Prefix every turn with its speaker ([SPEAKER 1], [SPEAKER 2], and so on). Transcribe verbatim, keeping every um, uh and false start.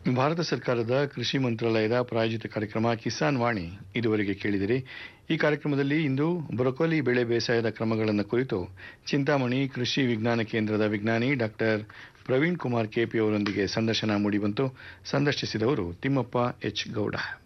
[SPEAKER 1] ಭಾರತ ಸರ್ಕಾರದ ಕೃಷಿ ಮಂತ್ರಾಲಯದ ಪ್ರಾಯೋಜಿತ ಕಾರ್ಯಕ್ರಮ ಕಿಸಾನ್ ವಾಣಿ ಇದುವರೆಗೆ ಕೇಳಿದಿರಿ. ಈ ಕಾರ್ಯಕ್ರಮದಲ್ಲಿ ಇಂದು ಬ್ರೊಕೊಲಿ ಬೆಳೆ ಬೇಸಾಯದ ಕ್ರಮಗಳನ್ನು ಕುರಿತು ಚಿಂತಾಮಣಿ ಕೃಷಿ ವಿಜ್ಞಾನ ಕೇಂದ್ರದ ವಿಜ್ಞಾನಿ ಡಾಕ್ಟರ್ ಪ್ರವೀಣ್ ಕುಮಾರ್ ಕೆಪಿ ಅವರೊಂದಿಗೆ ಸಂದರ್ಶನ ಮೂಡಿಬಂತು. ಸಂದರ್ಶಿಸಿದವರು ತಿಮ್ಮಪ್ಪ ಎಚ್ ಗೌಡ.